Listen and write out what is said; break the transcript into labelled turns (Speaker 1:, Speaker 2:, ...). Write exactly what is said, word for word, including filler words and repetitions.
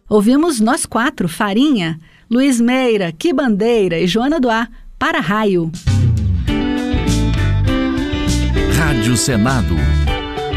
Speaker 1: Ouvimos Nós Quatro, Farinha, Luiz Meira, Que Bandeira e Joana Doá, Para Raio.
Speaker 2: Rádio Senado.